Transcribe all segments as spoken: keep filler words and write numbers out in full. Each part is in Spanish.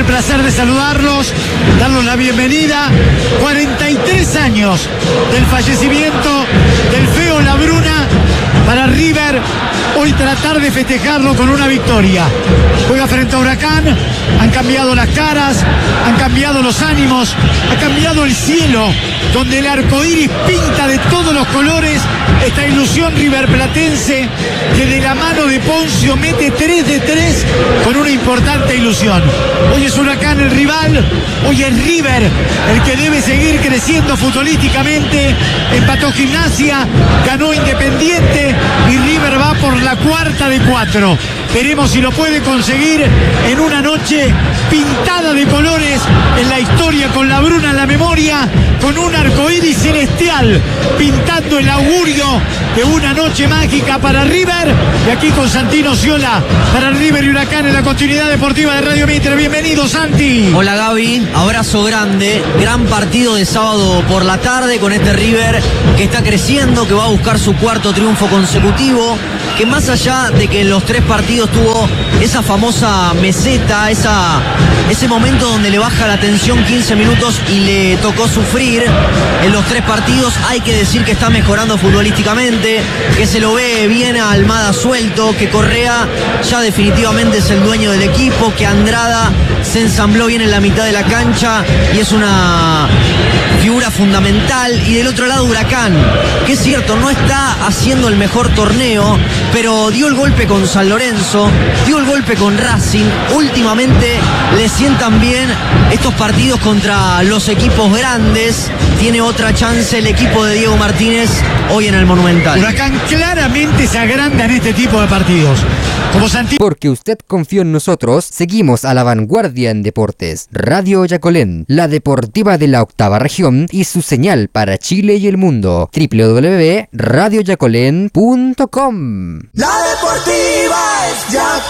placer de saludarlos, darles la bienvenida. cuarenta y tres años del fallecimiento del feo Labruna. Para River, hoy tratar de festejarlo con una victoria. Juega frente a Huracán, han cambiado las caras, han cambiado los ánimos, ha cambiado el cielo, donde el arco iris pinta de todos los colores esta ilusión riverplatense que de la mano de Poncio mete tres de tres con una importante ilusión. Hoy es Huracán el rival, hoy es River el que debe seguir creciendo futbolísticamente. Empató Gimnasia, ganó Independiente y River va por la cuarta de cuatro. Veremos si lo puede conseguir en una noche pintada de colores en la historia, con Labruna en la memoria, con un arcoíris celestial pintando el augurio de una noche mágica para River. Y aquí con Santino Ciola para River y Huracán en la continuidad deportiva de Radio Mitre. Bienvenido, Santi. Hola, Gaby, abrazo grande, gran partido de sábado por la tarde con este River que está creciendo, que va a buscar su cuarto triunfo consecutivo, que más allá de que en los tres partidos tuvo esa famosa meseta, esa, ese momento donde le baja la tensión quince minutos y le tocó sufrir en los tres partidos, hay que decir que está mejorando futbolísticamente, que se lo ve bien a Almada suelto, que Correa ya definitivamente es el dueño del equipo, que Andrada se ensambló bien en la mitad de la cancha y es una figura fundamental. Y del otro lado Huracán, que es cierto, no está haciendo el mejor torneo, pero dio el golpe con San Lorenzo, dio el golpe con Racing. Últimamente le sientan bien estos partidos contra los equipos grandes. Tiene otra chance el equipo de Diego Martínez hoy en el Monumental. Huracán claramente se agranda en este tipo de partidos. Como Santi... Porque usted confió en nosotros, seguimos a la vanguardia en deportes. Radio Yacolén, la deportiva de la octava región y su señal para Chile y el mundo. doble u doble u doble u punto radio yacolén punto com. La deportiva es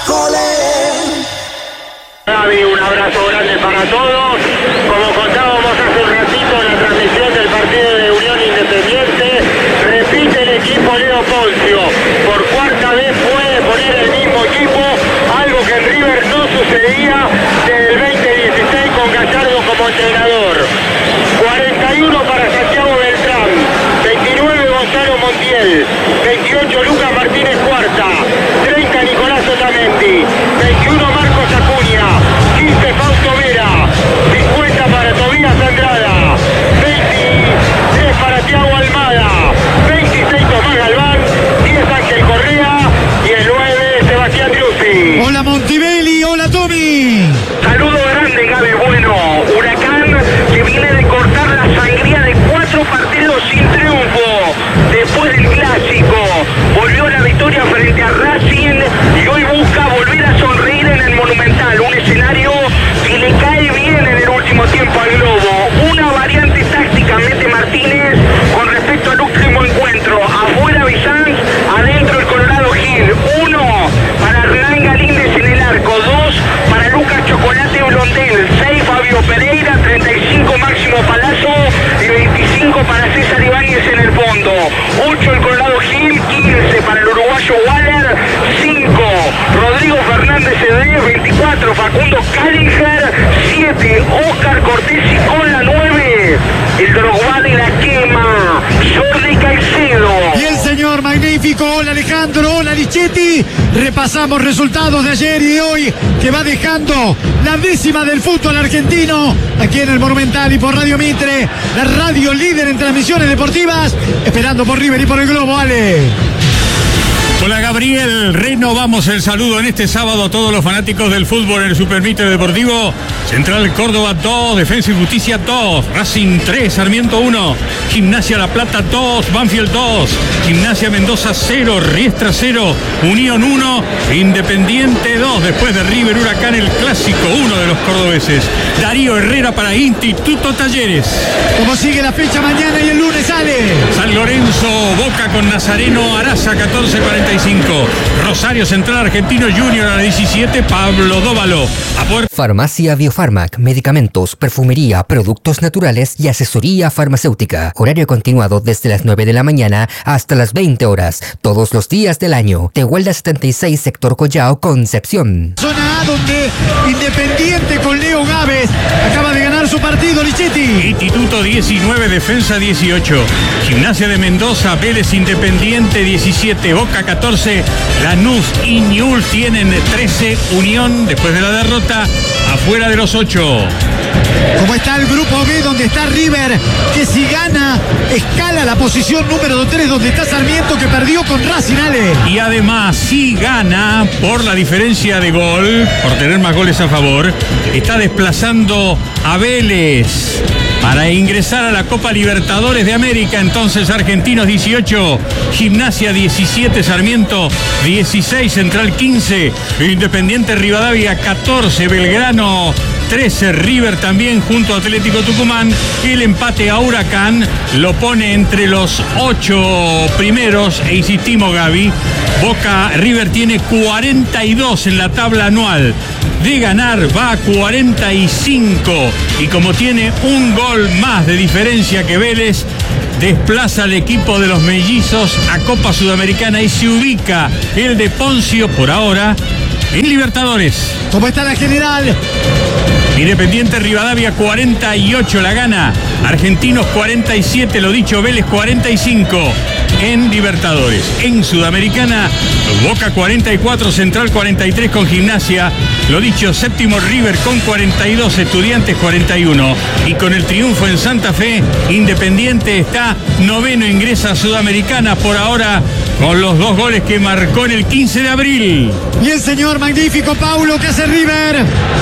Yacolén. Gaby, un abrazo grande para todos. Como contábamos hace un ratito en la transmisión del partido de Unión Independiente, repite el equipo Leo Poncio. Por cuarta vez puede poner el mismo equipo, algo que en River no sucedía desde el veinte dieciséis con Gallardo como entrenador. cuarenta y uno para Santiago Beltrán, veintinueve Gonzalo Montiel, veintiocho Lucas Martínez Cuarta, treinta Nicolás Otamendi, veintiuno Marcos Acuña, quince Fausto Vera, cincuenta para Tobías Andrada, veintitrés para Thiago Almada, veintiséis Tomás Galván, diez Ángel Correa y el nueve Sebastián Driussi. Hola Montibelli, hola Tommy. Saludo grande, Gaby. Bueno, Huracán que viene de cortar la sangría de cuatro partidos sin triunfo. Después del clásico, volvió la victoria frente a Racing y hoy busca volver a sonreír en el Monumental. Un escenario que le cae bien en el último tiempo al Globo. Una variante táctica mete Martínez con respecto al último encuentro. Afuera Bizanz, adentro el Colorado Gil. Uno para Hernán Galíndez en el arco. Dos para Lucas Chocolate Blondel. Seis Fabio Pereira. Treinta y cinco Máximo Palazzo. Y veinticinco para César Ibáñez en el fondo. Ocho el Colorado Gil. quince para el uruguayo Waller. cinco Rodrigo Fernández Cedé. veinticuatro Facundo Callinger. siete Oscar Cortés y con la nueve el Drogba de la quema, Jordi Caicedo. Y el señor magnífico, hola Alejandro, hola Lichetti. Repasamos resultados de ayer y de hoy, que va dejando la décima del fútbol argentino aquí en el Monumental y por Radio Mitre, la radio líder en transmisiones deportivas, esperando por River y por el Globo. Ale. Hola Gabriel, renovamos el saludo en este sábado a todos los fanáticos del fútbol en el Super Mitre Deportivo. Central Córdoba dos, Defensa y Justicia dos, Racing tres, Sarmiento uno, Gimnasia La Plata dos, Banfield dos, Gimnasia Mendoza cero, Riestra cero, Unión uno, Independiente dos. Después de River Huracán, el clásico uno de los cordobeses. Darío Herrera para Instituto Talleres. ¿Cómo sigue la fecha mañana y el lunes, Ale? San Lorenzo, Boca con Nazareno, Araza catorce cuarenta y y cinco. Rosario Central Argentino Junior a las diecisiete, Pablo Dóvalo. A puerta. Farmacia Biofarmac, medicamentos, perfumería, productos naturales y asesoría farmacéutica. Horario continuado desde las nueve de la mañana hasta las veinte horas, todos los días del año. Tehuelda setenta y seis, sector Collao, Concepción. Zona A, donde Independiente con Leo Gávez acaba de ganar su partido, Lichetti. Instituto diecinueve, Defensa dieciocho. Gimnasia de Mendoza, Vélez Independiente diecisiete, Boca catorce, Lanús y Newell's tienen trece, Unión después de la derrota afuera de los ocho. Como está el grupo B, donde está River, que si gana escala la posición número tres, donde está Sarmiento, que perdió con Racing, Ale. Y además, si gana por la diferencia de gol, por tener más goles a favor, está desplazando a Vélez para ingresar a la Copa Libertadores de América. Entonces, Argentinos dieciocho, Gimnasia diecisiete, Sarmiento dieciséis, Central quince, Independiente Rivadavia catorce, Belgrano trece, River también junto a Atlético Tucumán. El empate a Huracán lo pone entre los ocho primeros, e insistimos, Gaby, Boca River tiene cuarenta y dos en la tabla anual. De ganar va a cuarenta y cinco, y como tiene un gol más de diferencia que Vélez, desplaza al equipo de los mellizos a Copa Sudamericana y se ubica el de Poncio por ahora en Libertadores. ¿Cómo está la general? Independiente Rivadavia cuarenta y ocho la gana, Argentinos cuarenta y siete, lo dicho, Vélez cuarenta y cinco en Libertadores. En Sudamericana, Boca cuarenta y cuatro, Central cuarenta y tres con Gimnasia, lo dicho, séptimo River con cuarenta y dos, Estudiantes cuarenta y uno, y con el triunfo en Santa Fe, Independiente está noveno, ingresa a Sudamericana por ahora con los dos goles que marcó en el quince de abril. Y el señor magnífico Paulo, ¿qué hace River?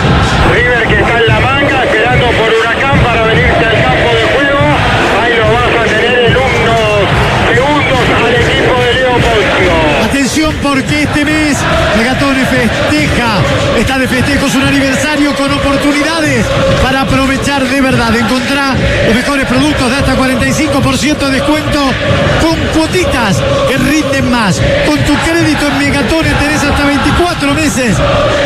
River que está en la manga, esperando por Huracán para venirse al campo de juego. Ahí lo vas a tener en unos segundos al equipo de Leo Poncio. Atención, porque este mes Megatone festeja, está de festejo su aniversario con oportunidades para aprovechar de verdad. Encontrá los mejores productos de hasta cuarenta y cinco por ciento de descuento con cuotitas que rinden más. Con tu crédito en Megatone tenés hasta veinticuatro meses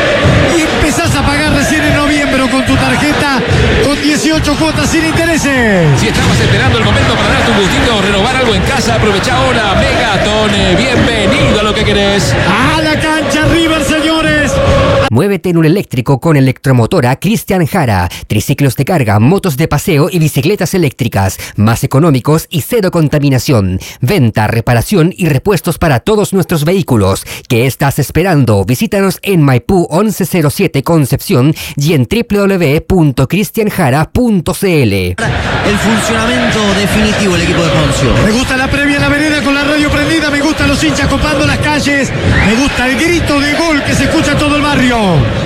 y empezás a pagar recién en noviembre con tu tarjeta con dieciocho cuotas sin intereses. Si estabas esperando el momento para darte un gustito o renovar algo en casa, aprovecha ahora. Megatone, bienvenido a lo que querés. A la cancha River, señores. Muévete en un eléctrico con Electromotora Cristian Jara. Triciclos de carga, motos de paseo y bicicletas eléctricas. Más económicos y cero contaminación. Venta, reparación y repuestos para todos nuestros vehículos. ¿Qué estás esperando? Visítanos en Maipú once cero siete Concepción y en w w w punto cristian jara punto c l. El funcionamiento definitivo del equipo de Poncio. Me gusta la previa en la vereda con la radio prendida. Me gustan los hinchas copando las calles. Me gusta el grito de gol que se escucha en todo el barrio.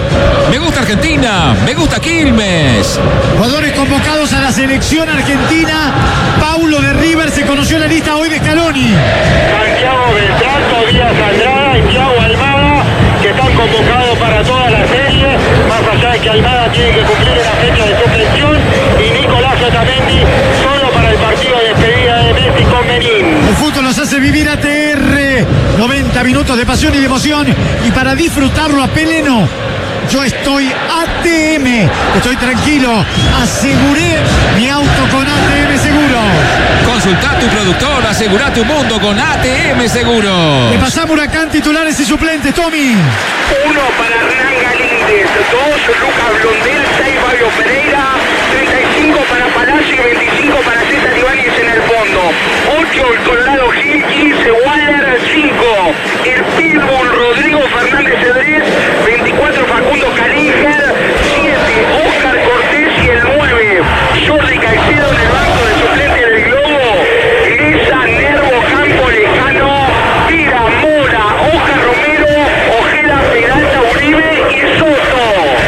Me gusta Argentina, me gusta Quilmes. Jugadores convocados a la selección argentina. Paulo de River se conoció la lista hoy de Scaloni. Santiago Beltrán, Tobías Andrada y Thiago Almada, que están convocados para toda la serie, más allá de que Almada tiene que cumplir la fecha de suspensión, y Nicolás Otamendi solo para el partido de despedida de Messi con Benín. El fútbol nos hace vivir A T R. noventa minutos de pasión y de emoción, y para disfrutarlo a pleno, yo estoy A T M, estoy tranquilo, aseguré mi auto con A T M Seguro. Consulta tu productor, asegura tu mundo con A T M Seguro. Le pasamos Huracán, titulares y suplentes, Tommy. Uno para Hernán Galíndez, dos Lucas Blondel, seis Fabio Pereira, treinta y cinco para Palacio y veinticinco para César Ibáñez en el fondo, ocho el Colorado Gil, quince Waller, cinco el Pitbull Rodrigo Fernández Cedrés, veinticuatro Facundo Calinger, siete Oscar Cortés y el nueve Jordi Caicedo en el banco de suplente del Globo, Leza, Nervo, Campo Lejano, Tira, Mora, Oscar Romero, Ojeda, Peralta, Uribe y Soto.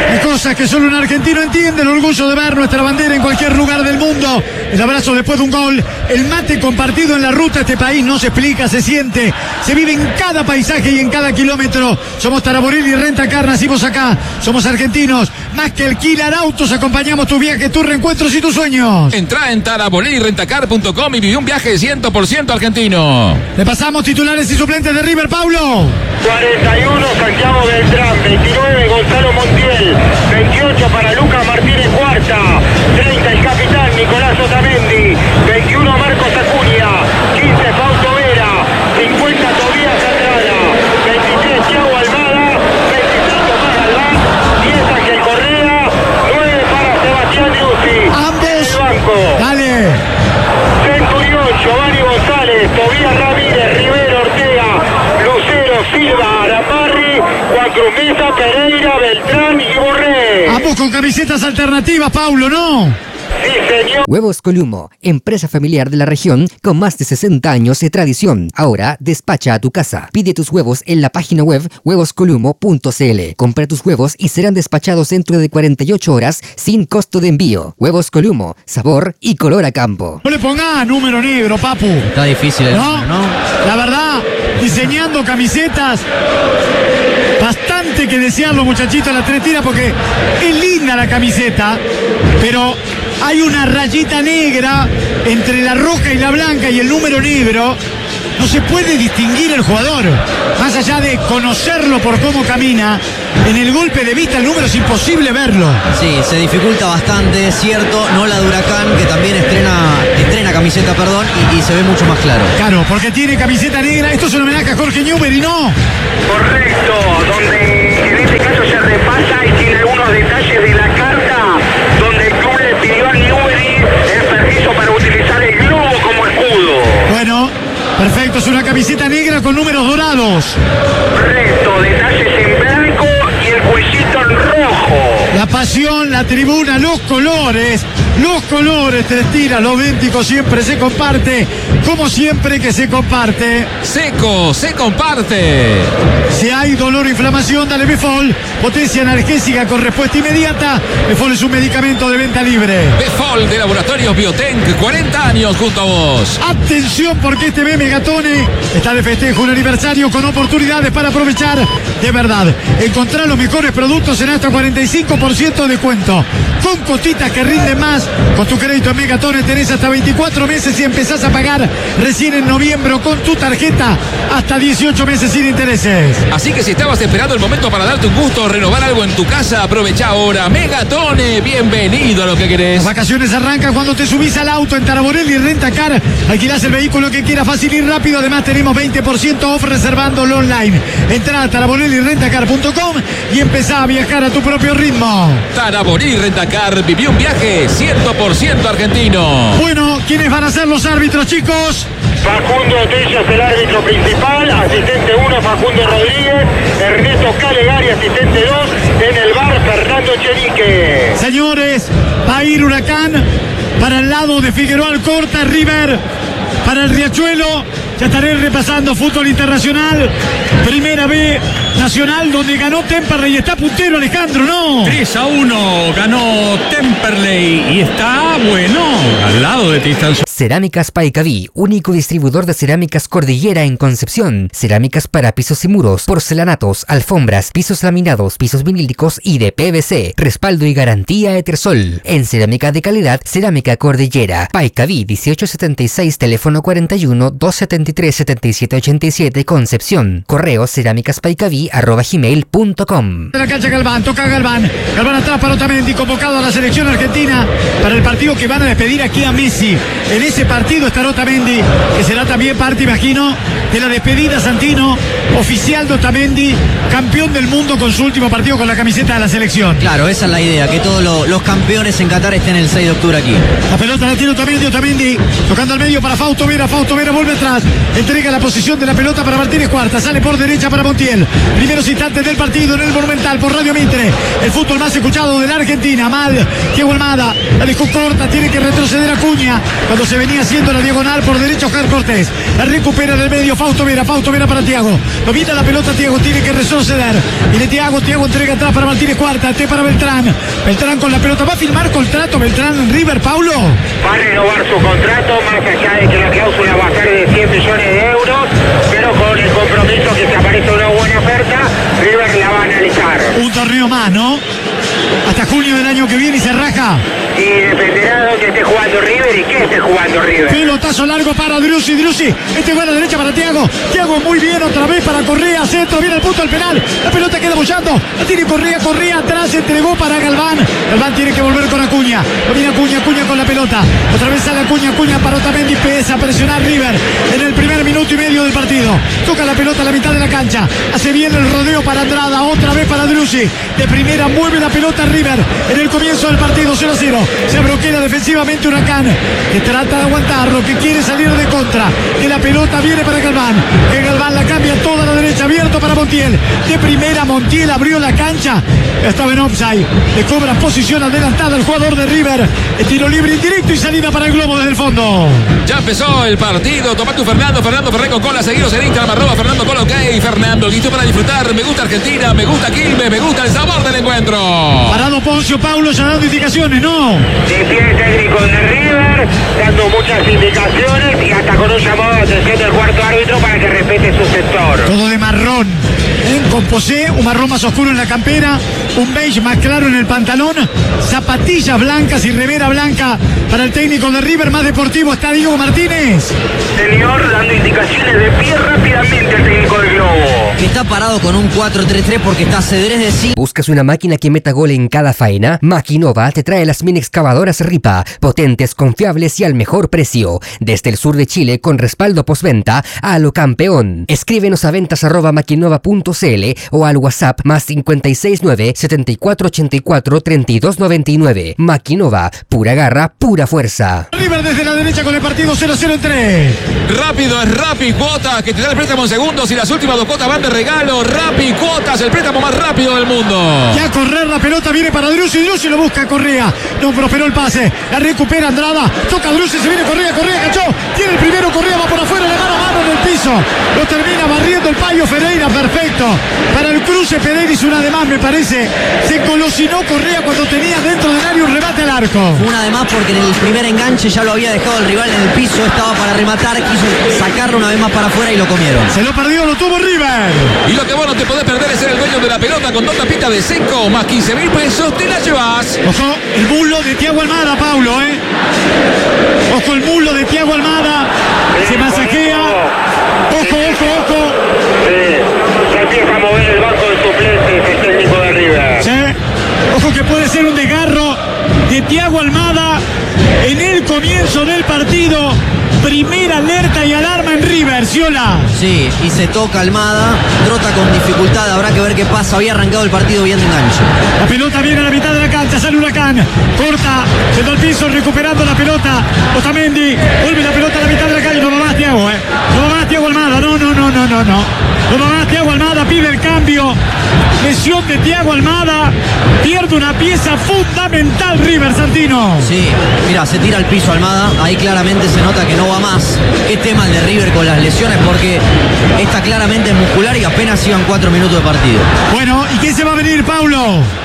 cosas que solo un argentino entiende, el orgullo de ver nuestra bandera en cualquier lugar del mundo, el abrazo después de un gol, el mate compartido en la ruta. Este país no se explica, se siente, se vive en cada paisaje y en cada kilómetro. Somos Taraborelli y Rentacar, nacimos acá, somos argentinos, más que alquilar autos, acompañamos tu viaje, tus reencuentros y tus sueños. Entra en taraborelli rentacar punto com y viví un viaje cien por ciento argentino. Le pasamos titulares y suplentes de River, Paulo. cuarenta y uno Santiago Beltrán, veintinueve Gonzalo Montiel, veintiocho para Lucas Martínez Cuarta, treinta el capitán Nicolás Otamendi, veintiuno Marcos Acuña, quince Fausto Vera, cincuenta Tobías Andrada, veintitrés Thiago Almada, veinticinco para Galván, diez Ángel Correa, nueve para Sebastián Lucy. Ambos. El banco. Dale. Centurión, Giovanni González, Tobías Ramírez, Rivero Ortega, Lucero, Silva, Araparri, Juan Cruz Mesa, Pereira, Beltrán y Borré. Ambos con camisetas alternativas, Paulo, ¿no? Sí, señor. Huevos Columo, empresa familiar de la región con más de sesenta años de tradición. Ahora despacha a tu casa. Pide tus huevos en la página web huevos columo punto c l. Compra tus huevos y serán despachados dentro de cuarenta y ocho horas sin costo de envío. Huevos Columo, sabor y color a campo. No le pongas número negro, papu. Está difícil el ¿No? número, ¿no? La verdad, diseñando camisetas, bastante que desearlo, muchachitos, la tres tiras, porque es linda la camiseta, pero hay una rayita negra entre la roja y la blanca y el número negro. No se puede distinguir el jugador, más allá de conocerlo por cómo camina. En el golpe de vista el número es imposible verlo. Sí, se dificulta bastante, es cierto. No la de Huracán, que también estrena, estrena camiseta, perdón, y, y se ve mucho más claro. Claro, porque tiene camiseta negra. Esto es un homenaje a Jorge Newbery, ¿no? Correcto, donde en este caso se repasa y tiene algunos detalles de la carta, donde el club le pidió a Newbery el permiso para utilizar el globo como escudo. Bueno, perfecto, es una camiseta negra con números dorados. Correcto, detalles en blanco y el cuellito en rojo. La pasión, la tribuna, los colores, los colores, tres tiras, lo idéntico siempre se comparte, como siempre que se comparte. Seco, se comparte. Si hay dolor o inflamación, dale Befol, potencia analgésica con respuesta inmediata. Befol es un medicamento de venta libre. Befol de Laboratorios Biotenc, cuarenta años junto a vos. Atención, porque este B Megatone está de festejo, un aniversario con oportunidades para aprovechar de verdad. Encontrar los mejores productos en hasta cuarenta y cinco por ciento de descuento. Con cotitas que rinden más. Con tu crédito en Megatone tenés hasta veinticuatro meses y empezás a pagar recién en noviembre con tu tarjeta hasta dieciocho meses sin intereses. Así que si estabas esperando el momento para darte un gusto o renovar algo en tu casa, aprovecha ahora. Megatone, bienvenido a lo que querés. Las vacaciones arrancan cuando te subís al auto en Taraborelli Rentacar. Alquilás el vehículo que quieras fácil y rápido. Además tenemos veinte por ciento off reservándolo online. Entrá a taraborelli rentacar punto com y empezá a viajar a tu propio ritmo. Taraborelli Rentacar, viví un viaje cien por ciento argentino. Bueno, ¿quiénes van a ser los árbitros, chicos? Facundo Tellas, el árbitro principal, asistente uno Facundo Rodríguez, Ernesto Calegari, asistente dos, en el bar Fernando Chenique. Señores, va a ir Huracán para el lado de Figueroa Alcorta, River para el Riachuelo. Ya estaré repasando fútbol internacional, Primera B Nacional, donde ganó Temperley y está puntero, Alejandro, ¿no? tres a uno ganó Temperley y está, bueno, al lado de Tristan. Cerámicas Paicaví, único distribuidor de cerámicas Cordillera en Concepción. Cerámicas para pisos y muros, porcelanatos, alfombras, pisos laminados, pisos vinílicos y de P V C. Respaldo y garantía Etersol. En cerámica de calidad, Cerámica Cordillera. Paicaví dieciocho setenta y seis, teléfono cuarenta y uno, doscientos setenta y tres, setenta y siete ochenta y siete, Concepción. Correo cerámicaspaicaví arroba gmail punto com. De la cancha Galván, toca Galván. Galván atrás para Otamendi, convocado a la selección argentina para el partido que van a despedir aquí a Messi. En ese partido estará Otamendi, que será también parte, imagino, de la despedida, Santino, oficial de Otamendi, campeón del mundo con su último partido con la camiseta de la selección. Claro, esa es la idea, que todos lo, los campeones en Qatar estén el seis de octubre aquí. La pelota la tiene Otamendi, Otamendi, tocando al medio para Fausto Vera, Fausto Vera vuelve atrás, entrega la posición de la pelota para Martínez Cuarta, sale por derecha para Montiel, Primeros instantes del partido en el Monumental por Radio Mitre. El fútbol más escuchado de la Argentina. Mal, Thiago Almada. La dejó corta, tiene que retroceder Acuña. Cuando se venía haciendo la diagonal por derecho Oscar Cortés. La recupera en el medio Fausto Vera. Fausto Vera para Thiago. Domina la pelota Thiago, tiene que retroceder. Viene Thiago, Thiago entrega atrás para Martínez Cuarta. T para Beltrán. Beltrán con la pelota. ¿Va a firmar contrato Beltrán en River, Paulo? Va a renovar su contrato, más allá de que la cláusula va a ser de cien millones de euros, pero con el compromiso que se aparece una buena oferta, River la va a analizar. Un torneo más, ¿no? Hasta junio del año que viene y se raja. Y dependerá de dónde esté jugando River y qué esté jugando River. Pelotazo largo para Driussi, Driussi. Este va a la derecha para Thiago. Thiago muy bien, otra vez para Correa. Centro, viene al punto del penal. La pelota queda bollando. La tiene Correa, Correa atrás, entregó para Galván. Galván tiene que volver con Acuña. Lo viene Acuña, Acuña con la pelota. Otra vez sale Acuña, Acuña para Otamendi. Empieza a presionar River en el primer minuto y medio del partido. Toca la pelota a la mitad de la cancha. Hace bien el rodeo para Andrada. Otra vez para Driussi. De primera mueve la pelota River en el comienzo del partido. cero a cero. Se bloquea defensivamente Huracán, que trata de aguantarlo, que quiere salir de contra, que la pelota viene para Galván, que Galván la cambia toda a la derecha, abierto para Montiel. De primera Montiel abrió la cancha, estaba en offside, le cobra posición adelantada el jugador de River. El tiro libre indirecto y salida para el globo desde el fondo. Ya empezó el partido. Tomá tu Fernando, Fernando Ferré con cola. Seguidos en Instagram, arroba Fernando Cola, ok. Fernando, listo para disfrutar. Me gusta Argentina, me gusta Quilmes, me gusta el sabor del encuentro. Parado Poncio Paulo ya dando indicaciones, ¿no? De pie el técnico de River, dando muchas indicaciones y hasta con un llamado de atención del cuarto árbitro para que respete su sector. Todo de marrón, ¿eh? Con posé, un marrón más oscuro en la campera, un beige más claro en el pantalón, zapatillas blancas y remera blanca para el técnico de River. Más deportivo está Diego Martínez. Señor, dando indicaciones de pie rápidamente el técnico del Globo. Que está parado con un cuatro tres tres porque está Cedrés de sí. ¿Buscas una máquina que meta gol en cada faena? Maquinova te trae las mini excavadoras Ripa, potentes, confiables y al mejor precio. Desde el sur de Chile con respaldo postventa a lo campeón. Escríbenos a ventas arroba maquinova punto cl o al WhatsApp más cinco seis nueve, siete cuatro ocho cuatro, tres dos nueve nueve. Maquinova, pura garra, pura fuerza. River desde la derecha con el partido cero a cero en tres. Rápido es Rappi Cuotas, que te da el préstamo en segundos y las últimas dos cuotas van de regalo. Rappi Cuotas, el préstamo más rápido del mundo. Ya a correr la pelota, viene para Driussi, Driussi lo busca Correa. No prosperó el pase, la recupera Andrada. Toca Driussi, se viene Correa, Correa cachó. Tiene el primero, Correa va por afuera, le mano a mano en el piso. Lo termina barriendo el payo Ferreira, perfecto. Para el cruce Pereira hizo una de más, me parece. Se colosinó Correa cuando tenía dentro del área un remate al arco. Una de más porque en el primer enganche ya lo había dejado el rival en el piso, estaba para rematar, quiso sacarlo una vez más para afuera y lo comieron. Se lo perdió, lo tuvo River. Y lo que vos no te podés perder es ser el dueño de la pelota con dos tapitas de cinco más quince mil pesos, te la llevas. Ojo, el muslo de Thiago Almada, Paulo, ¿eh? Ojo, el muslo de Thiago Almada. Se masajea. Ojo, ojo, ojo. Sí, se empieza a mover el banco de suplentes el técnico de River. Sí. Ojo que puede ser un desgarro de Thiago Almada en el comienzo del partido. Primera alerta y alarma en River, Ciola. Sí, y se toca Almada, trota con dificultad, habrá que ver qué pasa. Había arrancado el partido bien de enganche. La pelota viene a la mitad de la cancha, sale Huracán, corta, yendo al piso, recuperando la pelota. Otamendi, vuelve la pelota a la mitad de la calle. No va más Thiago, eh. No va más Thiago Almada, no, no, no, no, no, no. No va más Thiago Almada, pide el cambio. Lesión de Thiago Almada, pierde una pieza fundamental River, Santino. Sí, mira, se tira al piso Almada, ahí claramente se nota que no va más. Qué tema el de River con las lesiones porque está claramente muscular y apenas iban cuatro minutos de partido. Bueno, ¿y quién se va a venir, Paulo?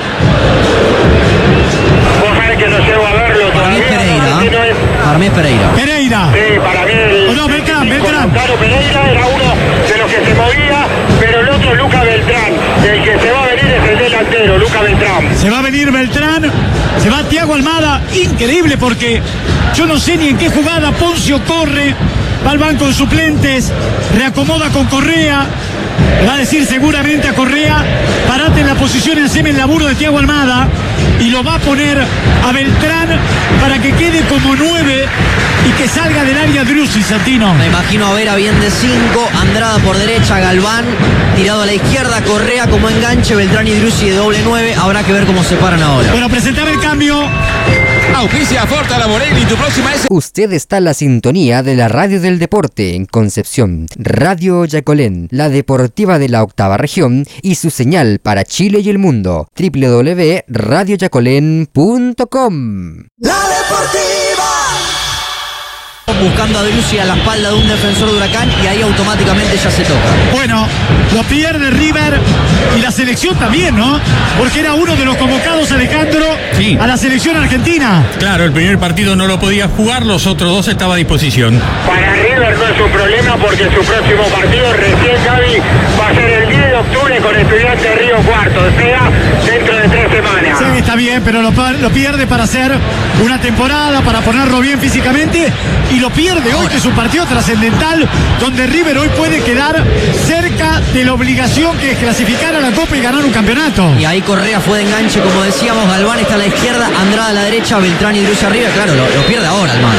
Vos sabés que no llego a verlo Para mí es todavía. Pereira, no ¿eh? es... Para mí es Pereira. Pereira. Sí, para mí el... Oh, no, Beltrán, Beltrán. Claro, Pereira era uno de los que se movía, pero el otro es Luca Beltrán. El que se va a venir es el delantero, Luca Beltrán. Se va a venir Beltrán, se va Thiago Almada. Increíble porque yo no sé ni en qué jugada Poncio corre, va al banco de suplentes, reacomoda con Correa. Le va a decir seguramente a Correa, parate en la posición y haceme el laburo de Thiago Almada. Y lo va a poner a Beltrán para que quede como nueve y que salga del área Driussi, Santino. Me imagino a Vera bien de cinco, Andrada por derecha, Galván tirado a la izquierda, Correa como enganche, Beltrán y Driussi de doble nueve. Habrá que ver cómo se paran ahora. Bueno, presentame el cambio. Auspicia Forta Laborelli, tu próxima es... Usted está en la sintonía de la radio del deporte en Concepción, Radio Yacolén, la deportiva de la octava región y su señal para Chile y el mundo, doble u doble u doble u punto radio yacolén punto com. La Deportiva. Buscando a Driussi a la espalda de un defensor de Huracán y ahí automáticamente ya se toca. Bueno, lo pierde River y la selección también, ¿no? Porque era uno de los convocados, Alejandro, sí, a la selección argentina. Claro, el primer partido no lo podía jugar, los otros dos estaban a disposición. Para River no es un problema porque su próximo partido recién, Gaby, va a ser el diez de octubre con Estudiantes Río Cuarto, o sea, dentro de tres semanas. Sí, está bien, pero lo, lo pierde para hacer una temporada, para ponerlo bien físicamente, y lo pierde hoy, que es un partido trascendental, donde River hoy puede quedar cerca de la obligación que es clasificar a la Copa y ganar un campeonato. Y ahí Correa fue de enganche, como decíamos, Galván está a la izquierda, Andrada a la derecha, Beltrán y Driussi arriba, claro, lo, lo pierde ahora Almada.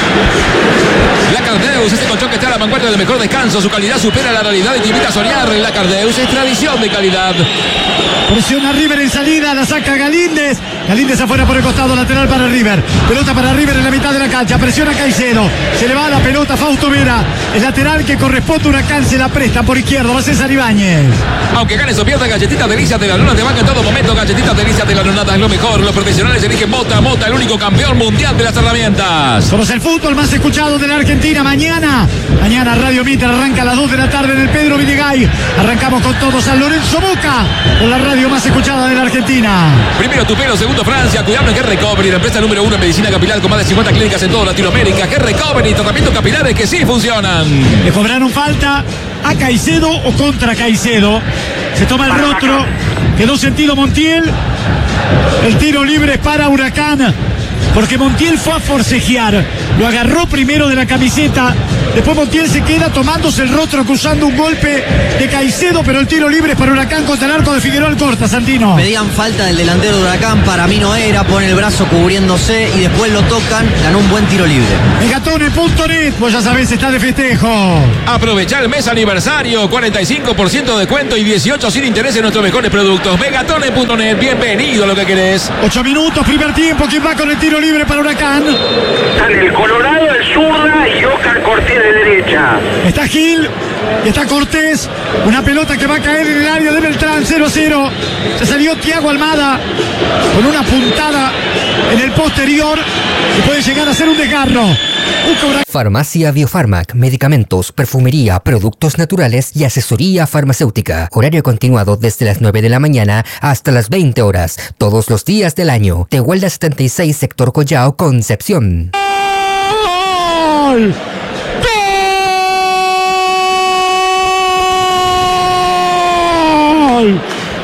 La Cardeus, ese colchón que está a la vanguardia del mejor descanso, su calidad supera la realidad y te invita a soñar. La Cardeus es tradición de calidad. Presiona River en salida, la saca Galíndez. Galíndez afuera por el costado, lateral para River. Pelota para River en la mitad de la cancha, presiona Caicedo. Se le va la pelota a Fausto Vera. El lateral que corresponde a Huracán se la presta por izquierda, va a César Ibáñez. Aunque ganes o pierdas, Galletitas Delicias de la Luna te van en todo momento. Galletitas Delicias de la Luna es lo mejor. Los profesionales eligen Mota, Mota, el único campeón mundial de las herramientas. Somos el fútbol más escuchado de la Argentina. Mañana, mañana Radio Mitre arranca a las dos de la tarde en el Pedro Villegas. Arrancamos con todo San Lorenzo Boca, con la radio más escuchada de la Argentina. Primero tu pelo, segundo Francia. Cuidado en G-Recovery, la empresa número uno en medicina capilar con más de cincuenta clínicas en toda Latinoamérica. G-Recovery, tratamientos capilares que sí funcionan. Le cobraron falta a Caicedo o contra Caicedo. Se toma el rostro, quedó sentido Montiel. El tiro libre es para Huracán, porque Montiel fue a forcejear, lo agarró primero de la camiseta, después Montiel se queda tomándose el rostro acusando un golpe de Caicedo, pero el tiro libre es para Huracán contra el arco de Figueroa Alcorta, Santino. Pedían falta del delantero de Huracán, para mí no era, pone el brazo cubriéndose y después lo tocan, ganó un buen tiro libre. Megatone punto net, pues ya sabés, está de festejo. Aprovecha el mes aniversario, cuarenta y cinco por ciento de descuento y dieciocho sin interés en nuestros mejores productos. Megatone punto net, bienvenido a lo que querés. Ocho minutos, primer tiempo, ¿quién va con el tiro libre para Huracán? Están el Colorado, el zurda y Oscar Cortés de derecha. Está Gil y está Cortés. Una pelota que va a caer en el área de Beltrán, cero a cero. Se salió Thiago Almada con una puntada en el posterior y puede llegar a ser un desgarro. Farmacia Biofarmac, medicamentos, perfumería, productos naturales y asesoría farmacéutica. Horario continuado desde las nueve de la mañana hasta las veinte horas, todos los días del año. Tehuelda setenta y seis, sector Collao, Concepción. ¡Gol! ¡Gol!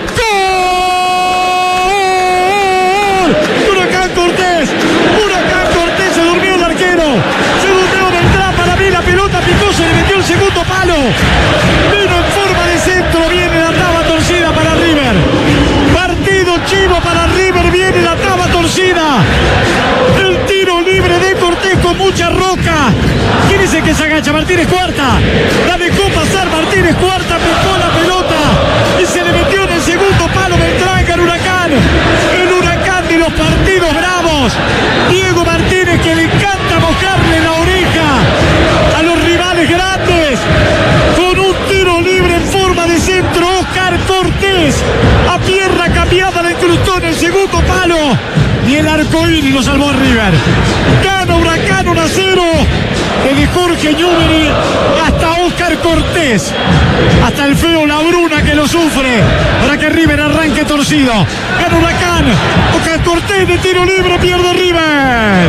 ¡Gol! ¡Huracán Cortés! ¡Huracán Cortés! Se durmió el arquero. Se durmió Beltrán. Para mí la pelota picó, se le metió el segundo palo. Vino en forma de centro. Viene la taba torcida para River. Partido chivo para River. Viene la taba torcida. El tiro libre de Cortés con mucha roca. ¿Quién dice que se agacha? Martínez Cuarta. La dejó pasar Martínez Cuarta. Picó la pelota y se le metió en el segundo palo Beltrán al Huracán. El Huracán de los partidos bravos. Diego Martínez, que le encanta mojarle la oreja a los rivales grandes. Con un tiro libre en forma de centro, Oscar Cortés a pierna cambiada le incrustó en el segundo palo. Y el arcoíris lo salvó a River. Gana Huracán uno a cero. Desde Jorge Newbery hasta Oscar Cortés, hasta el feo Labruna que lo sufre, para que River arranque torcido. Gana Huracán. Oscar Cortés de tiro libre, pierde River.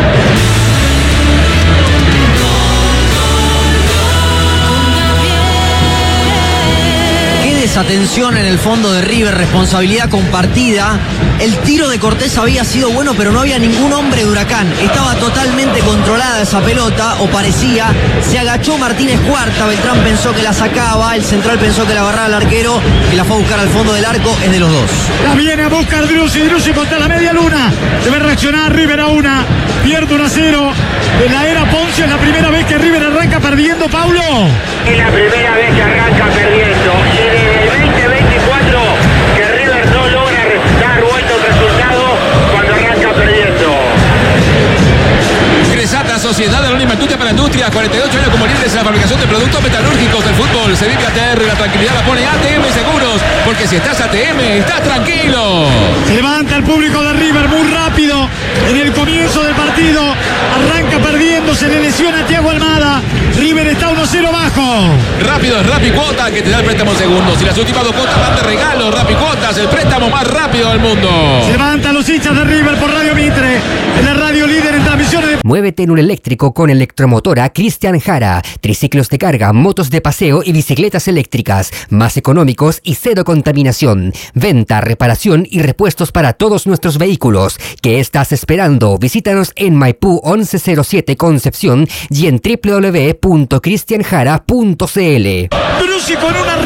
Atención en el fondo de River, responsabilidad compartida. El tiro de Cortés había sido bueno, pero no había ningún hombre de Huracán. Estaba totalmente controlada esa pelota, o parecía. Se agachó Martínez Cuarta, Beltrán pensó que la sacaba, el central pensó que la agarraba al arquero, que la fue a buscar al fondo del arco. Es de los dos. La viene a buscar Driussi, Driussi contra la media luna. Debe reaccionar River a una. Pierde uno a cero. En la era Poncio es la primera vez que River arranca perdiendo, Paulo. Es la primera vez que arranca perdiendo. Y desde el veinte veinticuatro que River no logra dar vuelta al resultado cuando arranca perdiendo. García, cuarenta y ocho años como líderes en la fabricación de productos metalúrgicos del fútbol. Se vive A T R, la tranquilidad la pone A T M Seguros, porque si estás A T M, estás tranquilo. Se levanta el público de River muy rápido en el comienzo del partido. Arranca perdiendo, se le lesiona a Thiago Almada. River está uno cero bajo. Rápido es Rappi Cuota, que te da el préstamo en segundos. Y las últimas dos cuotas van de regalo. Rappi Cuotas, el préstamo más rápido del mundo. Se levantan los hinchas de River por Radio Mitre, en la radio líder en transmisiones de... Muévete en un eléctrico con Electromotora Cristian Jara. Triciclos de carga, motos de paseo y bicicletas eléctricas. Más económicos y cero contaminación. Venta, reparación y repuestos para todos nuestros vehículos. ¿Qué estás esperando? Visítanos en Maipú once cero siete Concepción y en w w w punto cristian jara punto c l. Brusi con una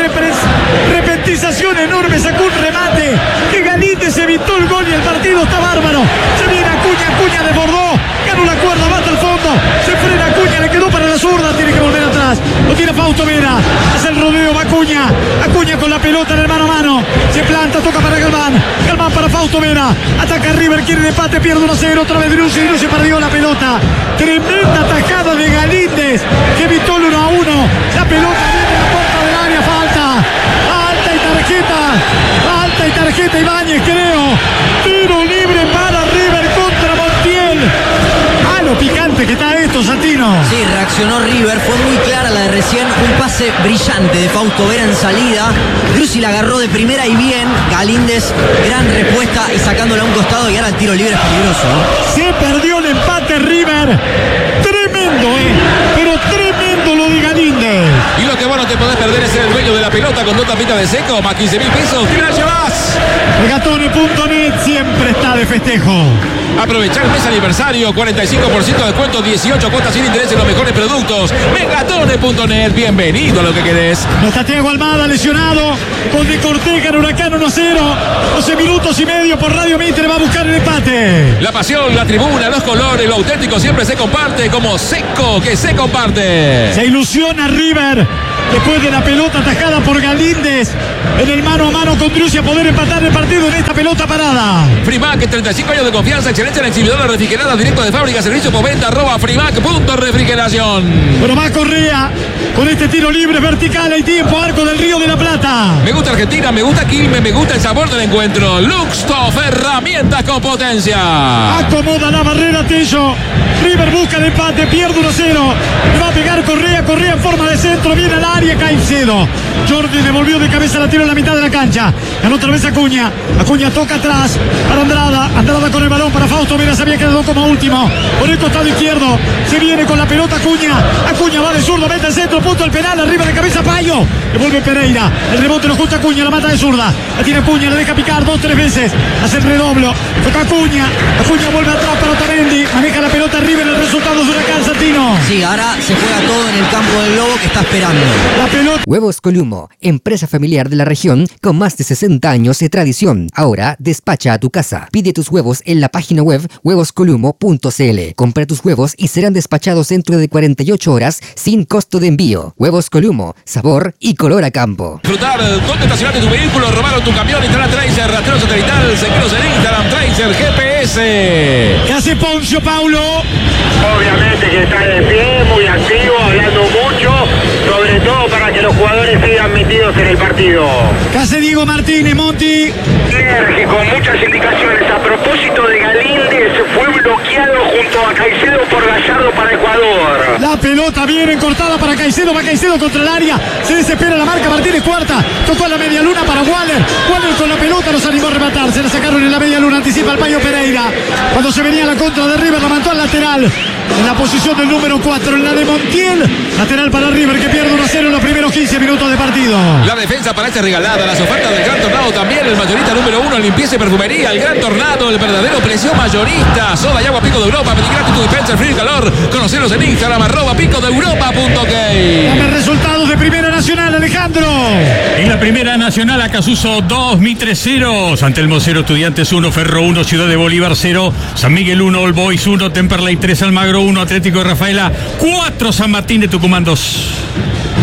repetización enorme sacó un remate que Galíndez evitó el gol y el partido está bárbaro. Se viene Acuña, Acuña desbordó, ganó la cuerda, va hasta el fondo, se frena Acuña, le quedó para la zurda, tiene que volver atrás, lo tiene Fausto Vera, hace el rodeo, va Acuña, Acuña con la pelota en el mano a mano, se planta, toca para Galván, Galván para Fausto Vera, ataca River, quiere el empate, pierde uno a cero, otra vez Brusi, Brusi perdió la pelota, tremenda tajada de Galíndez que evitó el uno a uno, la pelota viene a la puerta del área, falta, alta y tarjeta, alta y tarjeta Ibáñez creo, tiro libre para River contra Montiel. Ah, lo picante que está esto, Santino. Sí, reaccionó River, fue muy clara la de recién, un pase brillante de Fausto Vera en salida. Brusi la agarró de primera y bien, Galíndez, gran respuesta y sacándola a un costado y ahora el tiro libre es peligroso, ¿no? Se perdió el empate River, tremendo, eh, pero tremendo lo de Galíndez. Y lo que vos no te podés perder es ser el dueño de la pelota con dos tapitas de seco, más quince mil pesos, ¿qué la llevas? Regatone punto net siempre está de festejo. Aprovechar el mes aniversario, cuarenta y cinco por ciento de descuento, dieciocho cuotas sin interés en los mejores productos. Megatone punto net, bienvenido a lo que querés. No está Thiago Almada lesionado, con de Corteca en Huracán uno cero, doce minutos y medio por Radio Mitre, va a buscar el empate. La pasión, la tribuna, los colores, lo auténtico siempre se comparte, como seco que se comparte. Se ilusiona River después de la pelota atajada por Galíndez en el mano a mano con Brusi a poder empatar el partido en esta pelota parada. Frimac, treinta y cinco años de confianza, excelencia en exhibidora refrigerada, directo de fábrica, servicio por venta, arroba frimac punto refrigeración. Bueno, va Correa con este tiro libre vertical, hay tiempo, Arco del Río de la Plata. Me gusta Argentina, me gusta Quilmes, me gusta el sabor del encuentro. Luxtoff, herramientas con potencia. Acomoda la barrera Tello. River busca el empate, pierde uno cero. Le va a pegar Correa, Correa en forma de centro, viene al área, Caicedo. Jordi devolvió de cabeza, la tiro en la mitad de la cancha. Ganó otra vez Acuña. Acuña toca atrás para Andrada. Andrada con el balón para Fausto Vera, se había quedado como último. Por el costado izquierdo, se viene con la pelota Acuña. Acuña va de zurdo, mete el centro, punto al penal, arriba de cabeza Payo. Devuelve Pereira. El rebote lo junta Acuña, la mata de zurda. La tiene Acuña, la deja picar dos, tres veces. Hace el redoblo. Toca Acuña. Acuña vuelve atrás para Otamendi. Maneja la pelota River, el resultado es Huracán, Santino. Sí, ahora se juega todo en el campo del Lobo que está esperando. La pelota. Huevos Columo, empresa familiar de la región con más de sesenta años de tradición. Ahora despacha a tu casa. Pide tus huevos en la página web huevos columo punto c l. Compra tus huevos y serán despachados dentro de cuarenta y ocho horas sin costo de envío. Huevos Columo, sabor y color a campo. Disfrutar, ¿dónde estacionaste tu vehículo? ¿Robaron tu camión? Instala Tracer, rastreo satelital, seguiros en Instagram, Tracer, G P S. ¿Qué hace Poncio, Paulo? Obviamente que está de pie, muy activo, hablando mucho, sobre todo para que los jugadores sigan metidos en el partido. ¿Qué hace Diego Martínez, Monti? Enérgico, con muchas indicaciones. A propósito de Galíndez, fue bloqueado junto a Caicedo por Gallardo para Ecuador. La pelota viene cortada para Caicedo, va Caicedo contra el área, se desespera la marca Martínez, cuarta, tocó a la media luna para Waller, Waller con la pelota los animó a rematar, se la sacaron en la media luna, anticipa el Payo Pereira, cuando se venía la contra de River, la mandó al lateral, en la posición del número cuatro, en la de Montiel, lateral para River que pierde uno a cero en los primeros quince minutos de partido. La defensa parece regalada, las ofertas del Gran Tornado también, el mayorista número uno en limpieza y perfumería, el Gran Tornado, el verdadero precio mayorista, soda y agua Pico de Europa, pedí gratis tu dispenser frío y calor, conoceros en Instagram, arroba pico de europa punto ok. Dame resultados de Primera Nacional, Alejandro. En la Primera Nacional, Acasuso dos, Mitre cero, San Telmo cero, Estudiantes uno, Ferro uno, Ciudad de Bolívar cero, San Miguel uno, All Boys uno, Temperley tres, Almagro uno, Atlético de Rafaela cuatro, San Martín de Tucumán dos.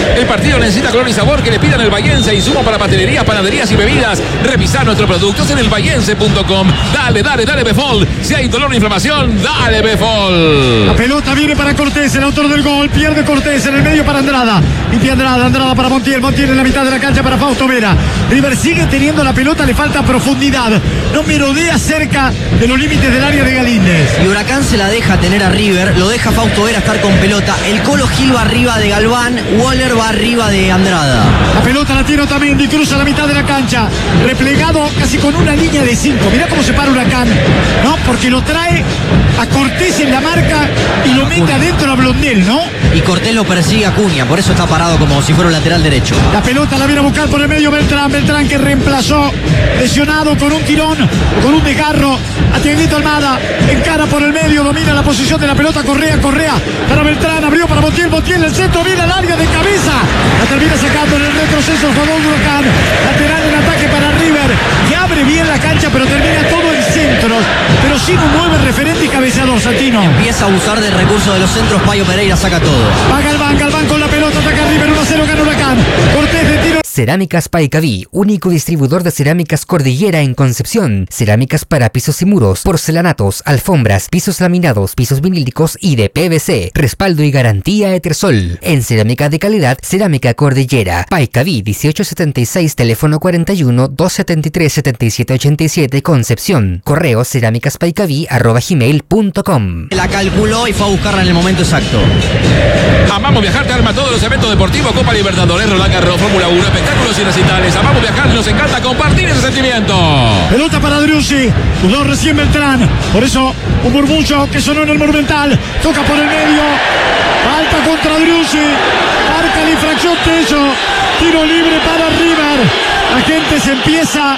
El partido necesita color y sabor que le pidan el Bahiense. Insumo para pastelerías, panaderías y bebidas. Revisar nuestros productos en el bahiense punto com. Dale, dale, dale Befol. Si hay dolor o inflamación, dale Befol. La pelota viene para Cortés, el autor del gol. Pierde Cortés en el medio para Andrada. Limpia Andrada, Andrada para Montiel. Montiel en la mitad de la cancha para Fausto Vera. River sigue teniendo la pelota, le falta profundidad. No merodea cerca de los límites del área de Galíndez. Y Huracán se la deja tener a River, lo deja Fausto Vera estar con pelota. El Colo Gil va arriba de Galván, Waller va arriba de Andrada. La pelota la tiene Otamendi, cruza la mitad de la cancha, replegado casi con una línea de cinco. Mirá cómo se para Huracán, ¿no? Porque lo trae a Cortés en la marca y lo mete adentro a Blondel, ¿no? Y Cortés lo persigue a Cunha, por eso está parado como si fuera un lateral derecho. La pelota la viene a buscar por el medio Beltrán, Beltrán que reemplazó, lesionado con un tirón, con un desgarro a Tiaguito Almada, encara por el medio, domina la posición de la pelota, Correa, Correa para Beltrán, abrió para Montiel, Montiel, el centro viene al área de cabeza, la termina sacando en el retroceso el jugador de Huracán, lateral en ataque para River, que abre bien la cancha pero termina todo en centros, pero sin un nueve referente y cabeceador, Santino. Empieza a abusar del recurso de los centros, Payo Pereira saca todo. Va Galván, Galván con la pelota, ataca River, uno a cero, gana Huracán, Cortés de tiro. Cerámicas Paicaví, único distribuidor de cerámicas Cordillera en Concepción. Cerámicas para pisos y muros, porcelanatos, alfombras, pisos laminados, pisos vinílicos y de P V C. Respaldo y garantía Etersol. En cerámica de calidad, Cerámica Cordillera. Paicaví dieciocho setenta y seis, teléfono cuarenta y uno, doscientos setenta y tres, setenta y siete ochenta y siete, Concepción. Correo cerámicaspaicaví arroba gmail punto com. La calculó y fue a buscarla en el momento exacto. Amamos Viajar te arma todos los eventos deportivos, Copa Libertadores, Roland Garros, Fórmula uno, espectáculos y recitales. Amamos Viajar, nos encanta compartir ese sentimiento. Pelota para Driussi, jugó recién Beltrán, por eso un murmullo que sonó en el Monumental, toca por el medio, falta contra Driussi, marca la infracción Tello, tiro libre para River, la gente se empieza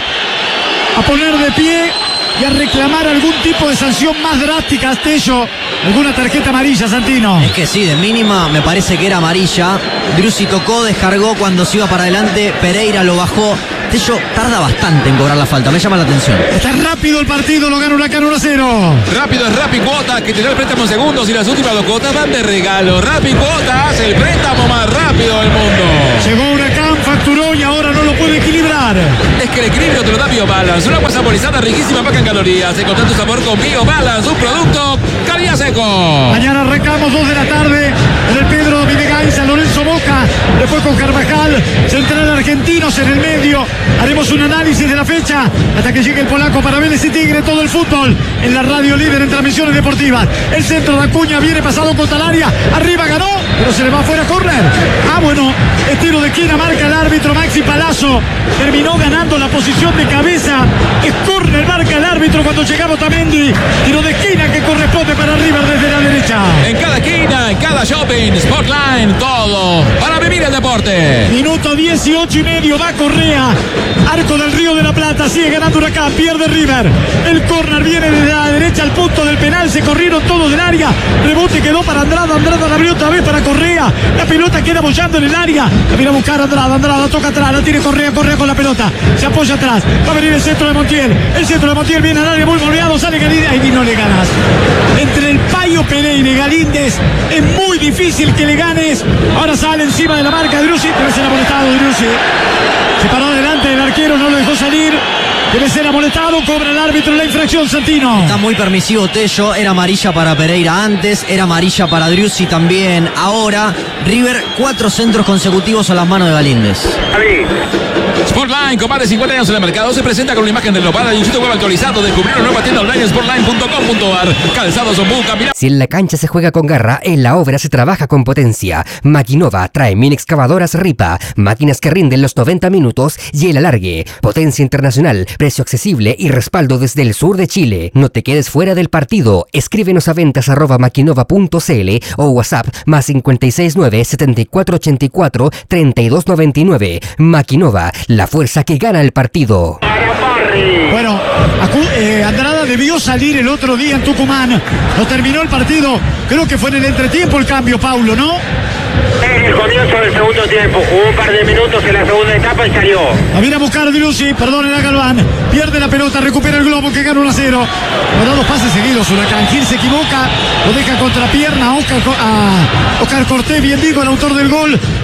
a poner de pie y a reclamar algún tipo de sanción más drástica a Tello, alguna tarjeta amarilla, Santino. Es que sí, de mínima me parece que era amarilla. Driussi tocó, descargó cuando se iba para adelante, Pereira lo bajó. Tello tarda bastante en cobrar la falta, me llama la atención. Está rápido el partido, lo gana Huracán uno a cero. Rápido es Rappi Cuotas, que te da el préstamo en segundos y las últimas dos cuotas van de regalo. Rappi Cuotas, el préstamo más rápido del mundo. Llegó Huracán, facturó y ahora no lo puede equilibrar. Es que el equilibrio te lo da BioBalance, una agua saborizada riquísima, baja en calorías. Encontrá tu sabor con BioBalance, un producto calidad seco. Mañana arrancamos dos de la tarde en el Pedro Videgain, San Lorenzo Boca, después con Carvajal, Central Argentinos en el medio. Haremos un análisis de la fecha hasta que llegue el polaco para Vélez y Tigre, todo el fútbol en la radio líder en transmisiones deportivas. El centro de Acuña viene pasado contra el área, arriba ganó, pero se le va afuera, córner. Ah, bueno, estilo de esquina, marca el árbitro Maxi Palazzo, terminó ganando la posición de cabeza, es córner, marca el árbitro cuando llegaba Otamendi, tiro de esquina que corresponde para River desde la derecha. En cada esquina, en cada shopping, Sportline, todo para vivir el deporte. Minuto dieciocho y medio, va Correa, Arco del Río de la Plata, sigue ganando Huracán, pierde River. El córner viene desde la derecha al punto del penal, se corrieron todos del área. Rebote quedó para Andrada, Andrada la abrió otra vez para Correa. La pelota queda bollando en el área. La viene a buscar Andrada, Andrada toca atrás, la tiene Correa, Correa con la pelota. Se apoya atrás, va a venir el centro de Montiel. El centro de Montiel viene al área muy moldeado, sale Galíndez, ahí no le ganas. Entre el Payo Pereira y Galíndez es muy difícil que le ganes. Ahora sale encima de la marca Driussi, debe ser amonestado Driussi. Se paró delante del arquero, no lo dejó salir. Debe ser amonestado, cobra el árbitro la infracción, Santino. Está muy permisivo Tello, era amarilla para Pereira antes, era amarilla para Driussi también. Ahora, River, cuatro centros consecutivos a las manos de Galíndez. Sportline, con más de cincuenta años en el mercado, se presenta con una imagen renovada y un sitio web actualizado. Descubrir una nueva tienda online en sportline punto com punto ar. Calzados Ombuca, mira. Si en la cancha se juega con garra, en la obra se trabaja con potencia. Maquinova trae mini excavadoras Ripa, máquinas que rinden los noventa minutos y el alargue. Potencia internacional, precio accesible y respaldo desde el sur de Chile. No te quedes fuera del partido. Escríbenos a ventas arroba maquinova punto cl o WhatsApp más cinco seis nueve, siete cuatro ocho cuatro, tres dos nueve nueve. Maquinova, la fuerza que gana el partido. Bueno, Acu- eh, Andrada debió salir el otro día en Tucumán. No terminó el partido. Creo que fue en el entretiempo el cambio, Paulo, ¿no? En el comienzo del segundo tiempo, hubo un par de minutos en la segunda etapa y salió. La viene a buscar Driussi, perdón, a Galván. Pierde la pelota, recupera el globo que gana uno a cero. Le da dos pases seguidos Huracán. Gil se equivoca, lo deja contra pierna a Oscar, a Oscar Cortés, bien digo, el autor del gol.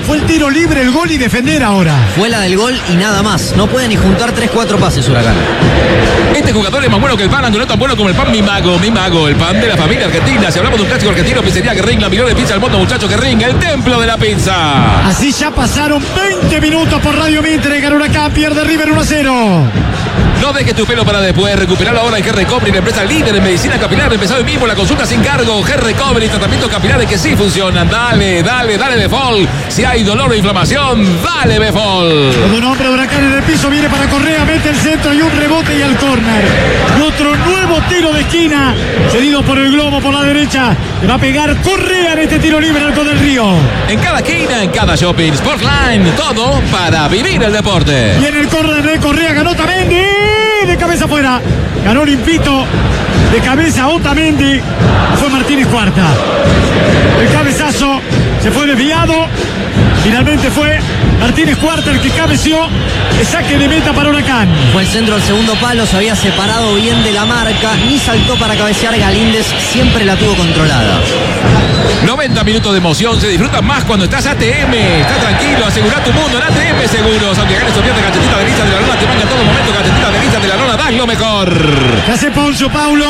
Fue el tiro libre, el gol y defender ahora. Fue la del gol y nada más. No puede ni juntar tres cuatro pases Huracán. Este jugador es más bueno que el pan, aunque no tan bueno como el pan Mi Mago. Mi Mago, el pan de la familia argentina. Si hablamos de un clásico argentino, pizzería Guerrín, la mejor de pizza del mundo, muchacho Guerrín, el templo de la pizza. Así ya pasaron veinte minutos por Radio Mitre. Gana Huracán, pierde River uno a cero. No dejes tu pelo para después. Recuperalo ahora en G Recovery, la empresa líder en medicina capilar. Empezó hoy mismo la consulta sin cargo. G Recovery, tratamientos capilares que sí funcionan. Dale, dale, dale Befol. Si hay dolor o inflamación, dale Befol. Todo un hombre Huracán en el piso, viene para Correa, mete el centro y un rebote y al córner. Otro nuevo tiro de esquina, cedido por el globo por la derecha. Le va a pegar Correa en este tiro libre Arco del Río. En cada esquina, en cada shopping, Sportline, todo para vivir el deporte. Y en el córner de Correa ganó Otamendi. De cabeza afuera. Ganó limpito. De cabeza Otamendi. Fue Martínez Cuarta. El cabezazo se fue desviado. Finalmente fue Martínez Cuarta el que cabeció. El saque de meta para Huracán. Fue el centro al segundo palo, se había separado bien de la marca, ni saltó para cabecear. Galíndez siempre la tuvo controlada. noventa minutos de emoción, se disfruta más cuando estás A T M. Estás tranquilo, asegura tu mundo en A T M Seguros. Aunque ganes o pierdas, galletita de lista de la lona te manga en todo momento. Galletita de lista de la lona, das lo mejor. ¿Qué hace Poncio Paulo?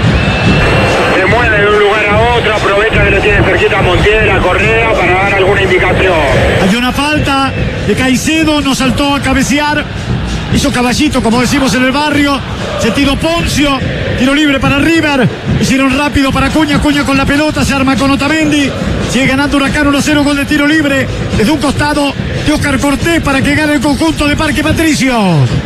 Se mueve de un lugar a otro, aprovecha que lo tiene cerquita a Montiel, a Correa para dar alguna indicación. Hay una falta de Caicedo, no saltó a cabecear. Hizo caballito, como decimos en el barrio. Se tiró Poncio. Tiro libre para River. Hicieron rápido para Cuña. Cuña con la pelota. Se arma con Otamendi. Sigue ganando Huracán uno a cero. Gol de tiro libre. Desde un costado de Oscar Cortés para que gane el conjunto de Parque Patricio.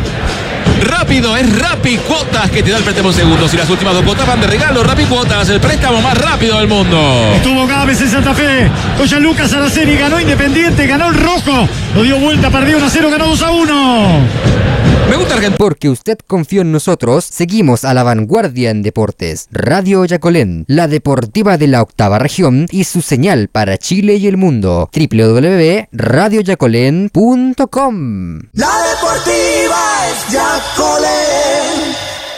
Rápido, es Rappi Cuotas que te da el préstamo en segundos. Y las últimas dos cuotas van de regalo. Rappi Cuotas, el préstamo más rápido del mundo. Estuvo Gávez en Santa Fe. Con Lucas Araceli. Ganó Independiente. Ganó el Rojo. Lo dio vuelta. Perdió uno a cero. Ganó dos a uno. Me gusta Argentina. Porque usted confió en nosotros, seguimos a la vanguardia en deportes. Radio Yacolén, la deportiva de la octava región y su señal para Chile y el mundo. doble u doble u doble u punto radio yacolén punto com. La deportiva es Yacolén.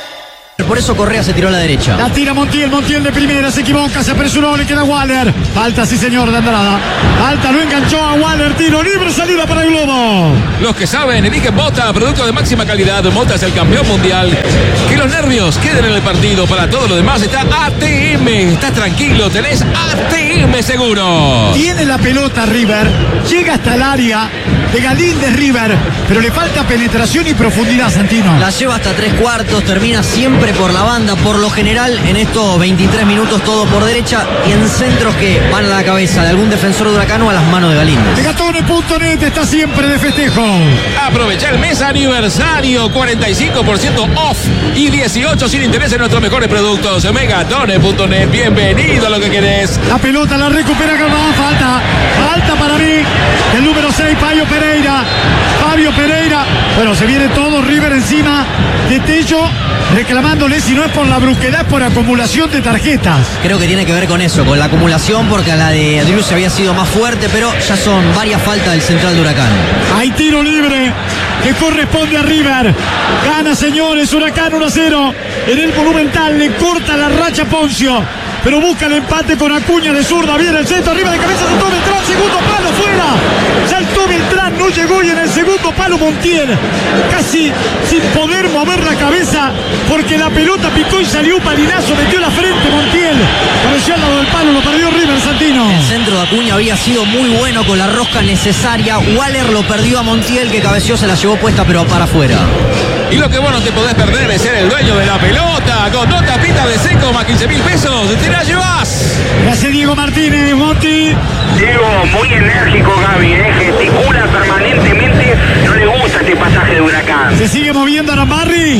Por eso Correa se tiró a la derecha. La tira Montiel, Montiel de primera, se equivoca, se apresuró, le queda Waller. Falta, sí señor, de Andrada. Falta, lo enganchó a Waller, tiro libre, salida para el globo. Los que saben, eligen Mota, producto de máxima calidad. Mota es el campeón mundial. Que los nervios queden en el partido. Para todo lo demás está A T M. Estás tranquilo, tenés A T M seguro. Tiene la pelota River, llega hasta el área de Galíndez River, pero le falta penetración y profundidad, Santino. La lleva hasta tres cuartos, termina siempre por la banda, por lo general en estos veintitrés minutos todo por derecha y en centros que van a la cabeza de algún defensor de Huracán o a las manos de Galíndez. Megatone punto net está siempre de festejo. Aprovecha el mes aniversario, cuarenta y cinco por ciento off y dieciocho sin interés en nuestros mejores productos. Megatone punto net, bienvenido a lo que querés. La pelota la recupera Gabón, falta, falta para mí. El número seis, Fabio Pereira. Fabio Pereira. Bueno, se viene todo River encima de Tello, reclamándole si no es por la brusquedad, es por acumulación de tarjetas. Creo que tiene que ver con eso, con la acumulación, porque a la de Adrius había sido más fuerte, pero ya son varias faltas del central de Huracán. Hay tiro libre que corresponde a River. Gana, señores, Huracán uno a cero. En el Monumental le corta la racha Poncio, pero busca el empate con Acuña de zurda. Viene el centro, arriba de cabeza, saltó Beltrán, segundo palo, fuera. Saltó Beltrán, no llegó, y en el segundo palo Montiel, casi sin poder mover la cabeza, porque la pelota picó y salió un palinazo, metió la frente Montiel. Pareció al lado del palo, lo perdió River, Santino. El centro de Acuña había sido muy bueno con la rosca necesaria. Waller lo perdió a Montiel, que cabeció, se la llevó puesta, pero para afuera. Y lo que vos no te podés perder es ser el dueño de la pelota. Con dos tapitas de seco más quince mil pesos, te la llevas. Gracias Diego Martínez, Monti. Diego, muy enérgico Gaby, ¿eh? Gesticula permanentemente, no le gusta este pasaje de Huracán. Se sigue moviendo Arambarri.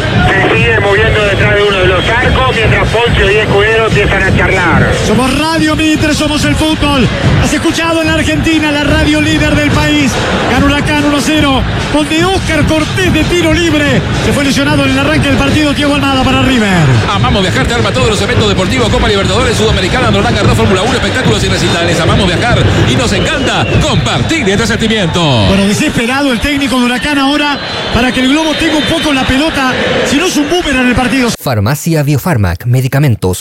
Se sigue moviendo detrás de uno de los arcos, mientras Poncio y Escudero empiezan a charlar. Somos Radio Mitre, somos el fútbol. Has escuchado en la Argentina, la radio líder del país. Gana Huracán uno a cero, con de Oscar Cortés de tiro libre. Se fue lesionado en el arranque del partido Thiago Almada para River. Amamos viajar, te arma todos los eventos deportivos, Copa Libertadores, Sudamericana, Roland Garros, Fórmula uno, espectáculos y recitales. Amamos viajar y nos encanta compartir este sentimiento. Bueno, desesperado el técnico de Huracán ahora para que el globo tenga un poco la pelota, si no es un boomerang en el partido. Farmacia Biofarmac, medicamentos, perfumería.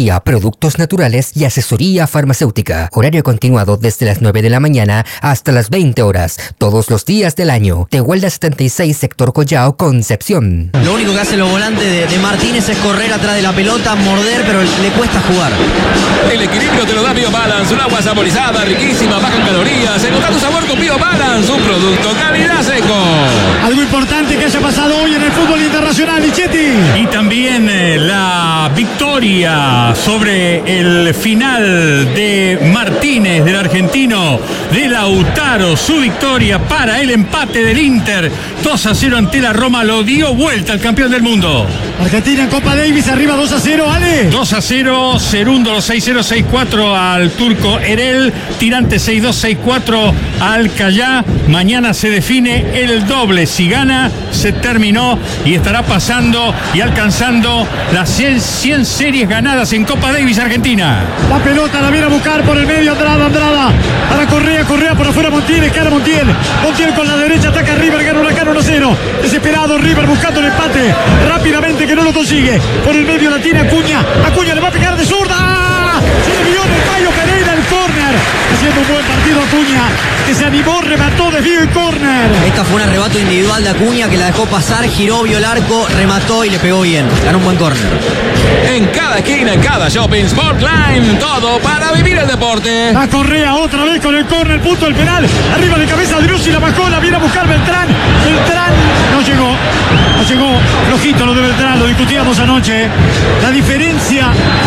Perfumería, productos naturales y asesoría farmacéutica. Horario continuado desde las nueve de la mañana hasta las veinte horas, todos los días del año. Tehuelda setenta y seis, sector Collao, Concepción. Lo único que hacen los volantes de, de Martínez es correr atrás de la pelota, morder, pero le cuesta jugar. El equilibrio te lo da BioBalance, un agua saborizada, riquísima, baja en calorías. Encontrá tu sabor con BioBalance, un producto calidad seco. Algo importante que haya pasado hoy en el fútbol internacional, Lichetti. Y también eh, la victoria sobre el final de Martínez, del argentino, de Lautaro. Su victoria para el empate del Inter. dos a cero ante la Roma, lo dio vuelta al campeón del mundo. Argentina en Copa Davis arriba dos a cero, Ale. dos a cero, Cerundo seis cero seis cuatro al turco Erel, Tirante seis dos seis cuatro al Callá. Mañana se define el doble. Si gana, se terminó y estará pasando y alcanzando las cien, cien series ganadas en Copa Davis Argentina. La pelota la viene a buscar por el medio Andrada, Andrada para Correa, Correa por afuera Montiel, escala Montiel, Montiel con la derecha, ataca River, gana Huracán uno cero. Desesperado River buscando el empate rápidamente, que no lo consigue. Por el medio la tiene Acuña, Acuña le va a pegar de zurda. Se le vio en el Cayo Pereira el córner. Haciendo un buen partido Acuña, que se animó, remató, desvío y córner. Esta fue un arrebato individual de Acuña que la dejó pasar, giró, vio el arco, remató y le pegó bien. Ganó un buen córner. En cada esquina, en cada shopping, Sportline, todo para vivir el deporte. La Correa otra vez con el córner, punto del penal. Arriba de cabeza Driussi, la bajó, la viene a buscar Beltrán. Beltrán no llegó, no llegó. Flojito lo de Beltrán, lo discutíamos anoche. La diferencia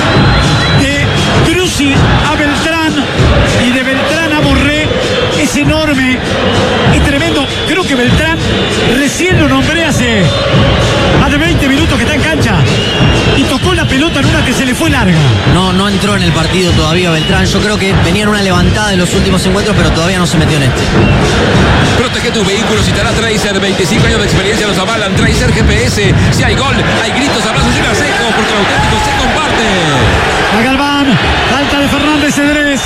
de Driussi a Beltrán y de Beltrán a Borré es enorme, es tremendo. Creo que Beltrán recién lo nombré hace más de veinte minutos que está en cancha y tocó la pelota en una que se le fue larga. No, no entró en el partido todavía Beltrán. Yo creo que venía en una levantada en los últimos encuentros, pero todavía no se metió en este. Protege tu vehículo, si te hará Tracer, veinticinco años de experiencia nos avalan. Tracer G P S, si hay gol, hay gritos, abrazos y una seco, porque lo auténtico se comparte. A Galván, falta de Fernández Cedrés.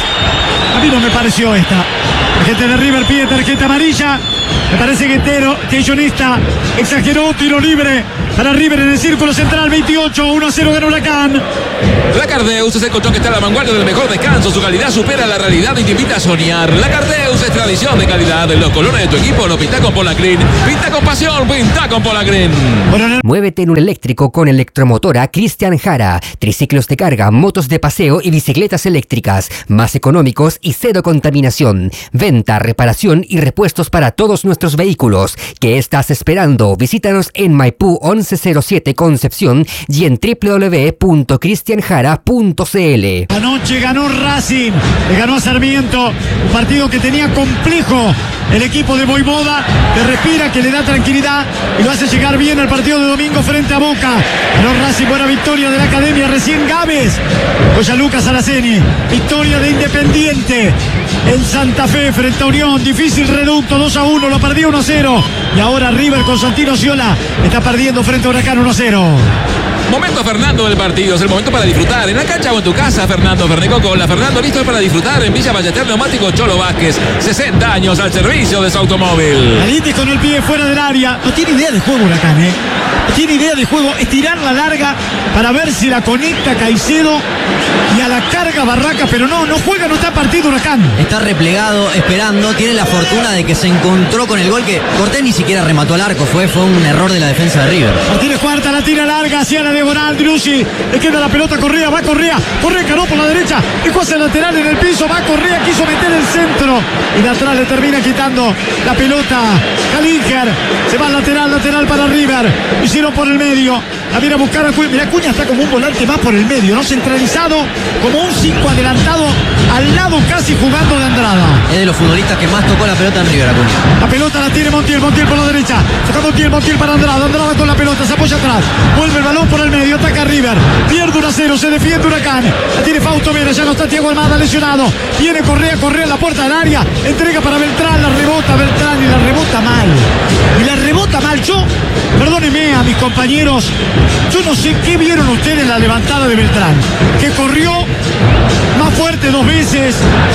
A mí no me pareció esta. La gente de River pide tarjeta amarilla. Me parece que Tero, que Jonista exageró, tiro libre para River en el círculo central. Veintiocho, uno a cero gana Huracán. La Cardeus es el colchón que está a la vanguardia del mejor descanso. Su calidad supera la realidad y te invita a soñar. La Cardeus es tradición de calidad. Los colores de tu equipo lo pinta con Polacrin. Pinta con pasión, pinta con Polacrin. Muévete en un eléctrico con Electromotora Cristian Jara. Triciclos de carga, motos de paseo y bicicletas eléctricas. Más económicos y cero contaminación. Venta, reparación y repuestos para todos nuestros vehículos. ¿Qué estás esperando? Visítanos en Maipú once cero siete Concepción y en w w w punto cristian jara punto c l. Anoche ganó Racing, le ganó a Sarmiento, un partido que tenía complejo el equipo de Voivoda, que respira, que le da tranquilidad y lo hace llegar bien al partido de domingo frente a Boca. Ganó Racing, buena victoria de la Academia, recién Gávez, Oya Lucas Araceni, victoria de Independiente en Santa Fe frente a Unión, difícil reducto, dos a uno, lo perdió uno a cero y ahora River con Santino Ciola está perdiendo frente a Huracán uno a cero. Momento Fernando del partido, es el momento para disfrutar. En la cancha o en tu casa, Fernando Fernecoco. La Fernando listo para disfrutar en Villa Ballester Neumático Cholo Vázquez. sesenta años al servicio de su automóvil. Alitis con el pie fuera del área. No tiene idea de juego Huracán, ¿eh? No tiene idea de juego. Estirar la larga para ver si la conecta Caicedo y a la carga Barraca, pero no, no juega, no está partido Huracán. Está replegado, esperando. Tiene la fortuna de que se encontró con el gol que Cortés ni siquiera remató al arco. Fue, fue un error de la defensa de River. Martínez Cuarta la tira larga hacia la diagonal. Driussi le queda la pelota. Correa, va Correa. Correa caró por la derecha. Dejó hacia el lateral en el piso. Va Correa, quiso meter el centro. Y de atrás le termina quitando la pelota. Calinger se va al lateral, lateral para River. Hicieron por el medio. La viene a buscar a Acuña. Mira, Acuña está como un volante más por el medio, ¿no? Centralizado, como un cinco adelantado, al lado casi jugando de Andrada. Es de los futbolistas que más tocó la pelota en River, Acuña. La pelota la tiene Montiel, Montiel por la derecha. Toca Montiel, Montiel para Andrada. Andrada con la pelota, se apoya atrás. Vuelve el balón por el medio, ataca River. Pierde uno a cero, se defiende Huracán. La tiene Fausto Vera, ya no está Thiago Almada lesionado. Viene Correa, Correa en la puerta del área. Entrega para Beltrán, la rebota Beltrán y la rebota mal. Y la rebota mal. Yo, perdónenme a mis compañeros, yo no sé qué vieron ustedes en la levantada de Beltrán. Que corrió más fuerte dos veces.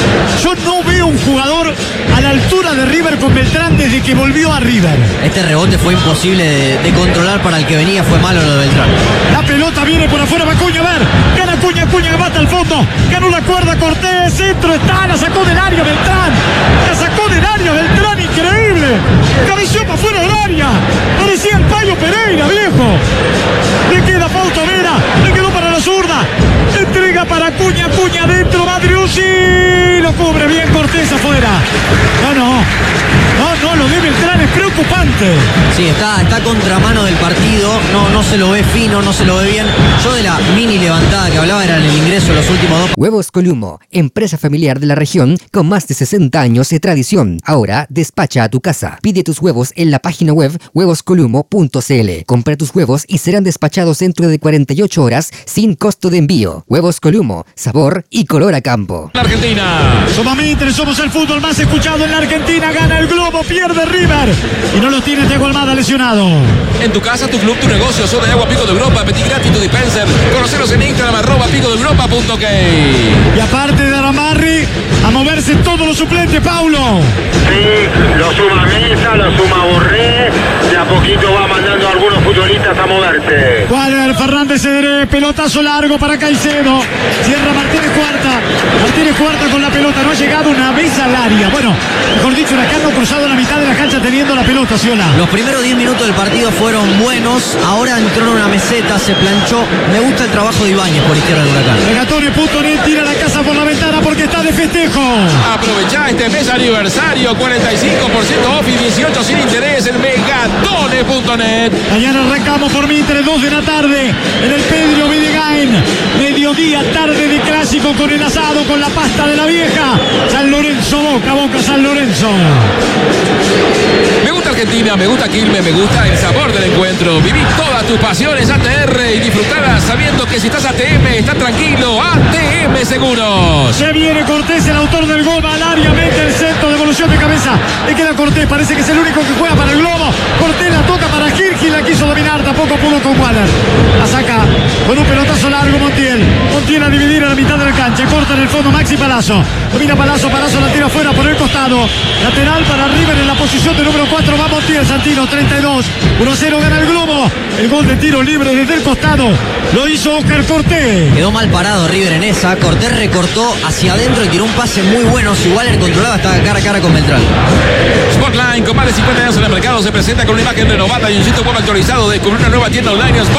Yo no veo un jugador a la altura de River con Beltrán desde que volvió a River. Este rebote fue imposible de, de controlar para el que venía, fue malo lo de Beltrán. La pelota viene por afuera, va Acuña, a ver, gana Acuña, Acuña, fondo. Ganó la cuerda Cortés. Centro está. La sacó del área Beltrán. La sacó del área Beltrán. Increíble. Cabeció para fuera del área. Parecía el Payo Pereira, viejo. Le queda Fausto Vera. Le quedó para la zurda. Entrega para Cuña. Cuña adentro. Madriusi. Lo cubre bien Cortés afuera. No, no. No, no, lo de Beltrán es preocupante. Sí, está, está contramano del partido, no, no se lo ve fino, no se lo ve bien. Yo de la mini levantada que hablaba era el ingreso de los últimos dos. Huevos Columo, empresa familiar de la región con más de sesenta años de tradición. Ahora despacha a tu casa. Pide tus huevos en la página web huevos columo punto c l. Compra tus huevos y serán despachados dentro de cuarenta y ocho horas sin costo de envío. Huevos Columo, sabor y color a campo. La Argentina. Somos Mitre, somos el fútbol más escuchado en la Argentina. Gana el Globo, pierde River. Y no lo tiene Thiago Almada lesionado. En tu casa, tu club, tu negocio, soda de agua Pico de Europa, Petit Gratis, tu dispenser. Conoceros en Instagram, arroba pico de europa punto ok. Y aparte de Aramarri, a moverse todos los suplentes, Paulo. Sí, lo suma Mesa, lo suma Borré. De a poquito va mandando a algunos futbolistas a moverse. Waller, Fernández Cedré, pelotazo largo para Caicedo. Cierra Martínez Cuarta. Martínez Cuarta con la pelota. No ha llegado una vez al área. Bueno, mejor dicho, Huracán no cruzado la mitad de la cancha teniendo la pelota, Ciola. Los primeros diez minutos del partido fueron buenos. Ahora entró en una meseta, se planchó. Me gusta el trabajo de Ibáñez por izquierda del Huracán. Regatones punto net tira la casa por la ventana porque está de festejo. Aprovechá este mes aniversario, cuarenta y cinco por ciento off y dieciocho sin interés en megatones punto net. Mañana arrancamos por Mitre, dos de la tarde, en el Pedro Videgain. Mediodía, tarde de clásico con el asado, con la pasta de la vieja. San Lorenzo, Boca, Boca, San Lorenzo. Me gusta Argentina, me gusta Quilmes, me gusta el sabor del encuentro. Viví todas tus pasiones A T R y disfrutarlas sabiendo que si estás A T M, estás tranquilo. A T M Seguros. Se viene Cortés, el autor del gol, al área, mete el centro, devolución de cabeza. Le queda Cortés, parece que es el único que juega para el Globo. Cortés la toca para Gil, Gil la quiso dominar, tampoco pudo con Waller. La saca con un pelotazo largo Montiel. Montiel a dividir a la mitad de la cancha, corta en el fondo Maxi Palazzo. Domina Palazzo, Palazzo la tira afuera por el costado. Lateral para River en la posición de número cuatro. Va Montiel, Santino, treinta y dos. uno a cero gana el Globo. El gol de tiro libre desde el costado lo hizo Oscar Cortés. Quedó mal parado River en esa. Cortés recortó hacia adentro y tiró un pase muy bueno. Si Waller controlaba, estaba cara a cara con Beltrán. Spotline, con más de cincuenta años en el mercado, se presenta con una imagen renovada y un sitio web actualizado. Descubre una nueva tienda online.